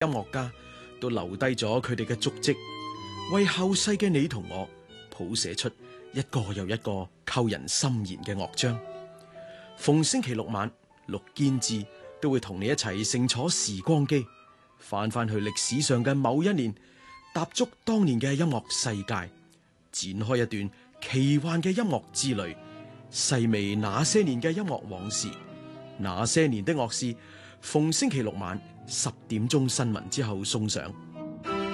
音樂家都留低咗佢哋嘅足跡，為後世嘅你同我譜寫出一個又一個扣人心弦嘅樂章。逢星期六晚，陸堅志都會同你一齊乘坐時光機，翻去歷史上嘅某一年，踏足當年嘅音樂世界，展開一段奇幻嘅音樂之旅，細味那些年嘅音樂往事。那些年的樂事，逢星期六晚10點鐘新聞之後送上。